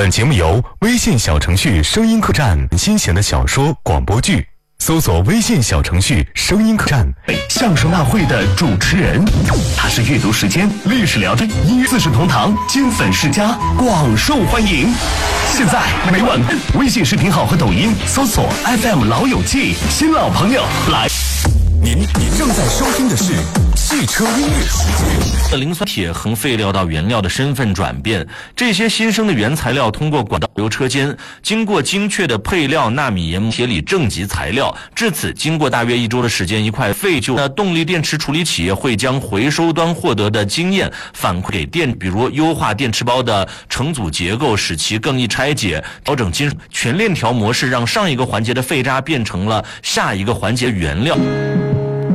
本节目由微信小程序声音客栈新写的小说广播剧，搜索微信小程序声音客栈。 相声大会的主持人，他是阅读时间、历史聊斋、音乐四世同堂金粉世家，广受欢迎。现在每晚微信视频号和抖音搜索 FM 老友记，新老朋友来。 您正在收听的是汽车音乐世界。 磷酸铁衡废料到原料的身份转变，这些新生的原材料通过管道流车间，经过精确的配料纳米研磨铁锂正极材料。至此，经过大约1周的时间，一块废旧的动力电池处理企业会将回收端获得的经验反馈给比如优化电池包的成组结构，使其更易拆解，调整金属全链条模式，让上一个环节的废渣变成了下一个环节原料。